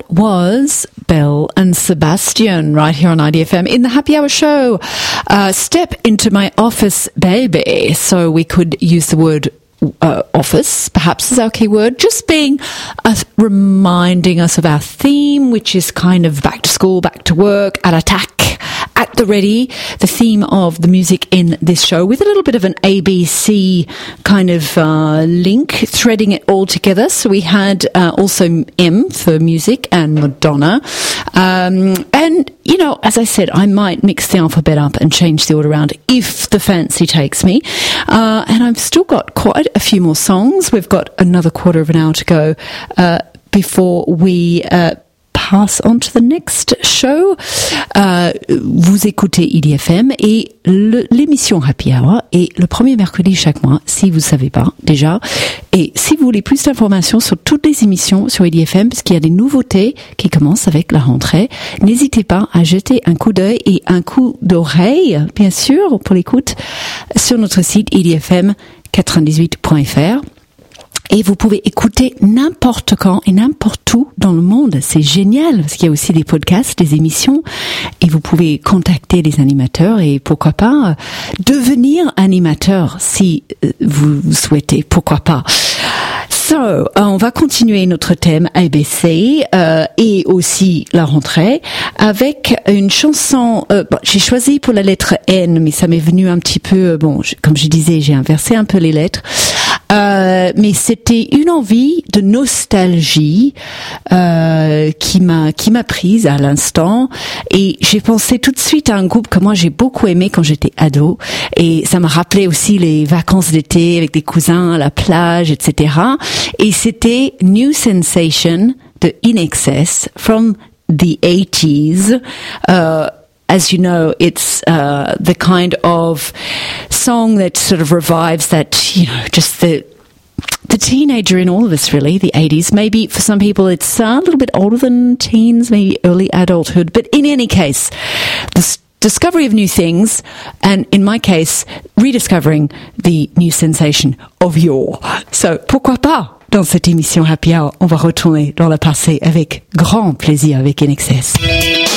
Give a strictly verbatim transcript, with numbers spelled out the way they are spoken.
was Belle and Sebastian right here on I D F M in the Happy Hour show. Uh, step into my office, baby. So we could use the word uh, office, perhaps as our key word, just being us, reminding us of our theme, which is kind of back to school, back to work, at attack, at the ready, the theme of the music in this show, with a little bit of an A B C kind of uh, link, threading it all together. So we had uh, also M for music and Madonna. Um, and, you know, as I said, I might mix the alphabet up and change the order around if the fancy takes me. Uh, and I've still got quite a few more songs. We've got another quarter of an hour to go uh, before we... Uh, pass on to the next show. Euh, vous écoutez I D F M et le, l'émission Happy Hour est le premier mercredi chaque mois, si vous ne savez pas déjà. Et si vous voulez plus d'informations sur toutes les émissions sur I D F M, parce qu'il y a des nouveautés qui commencent avec la rentrée, n'hésitez pas à jeter un coup d'œil et un coup d'oreille, bien sûr, pour l'écoute, sur notre site I D F M quatre-vingt-dix-huit point F R. Et vous pouvez écouter n'importe quand et n'importe où dans le monde. C'est génial parce qu'il y a aussi des podcasts, des émissions et vous pouvez contacter les animateurs et pourquoi pas devenir animateur si vous souhaitez. Pourquoi pas. So, euh, on va continuer notre thème A B C euh, et aussi la rentrée avec une chanson. Euh, bon, j'ai choisi pour la lettre N, mais ça m'est venu un petit peu. Bon, je, comme je disais, j'ai inversé un peu les lettres. Euh, mais c'était une envie de nostalgie euh, qui m'a qui m'a prise à l'instant et j'ai pensé tout de suite à un groupe que moi j'ai beaucoup aimé quand j'étais ado et ça m'a rappelé aussi les vacances d'été avec des cousins à la plage, et cetera. Et c'était New Sensation de In Excess from the eighties. Uh, As you know, it's uh, the kind of song that sort of revives that, you know, just the the teenager in all of us, really, the eighties. Maybe for some people it's uh, a little bit older than teens, maybe early adulthood. But in any case, the s- discovery of new things, and in my case, rediscovering the new sensation of yore. So, pourquoi pas, dans cette émission Happy Hour, on va retourner dans le passé avec grand plaisir avec In Excess.